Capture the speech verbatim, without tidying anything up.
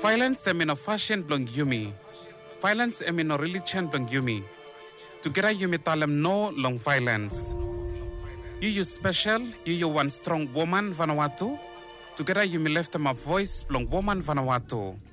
Violence em no fashion blong yumi. Violence em no religion blong yumi. Together yumi talem no long violence. You you special, you you one strong woman Vanuatu. Together yumi left them a voice blong woman Vanuatu.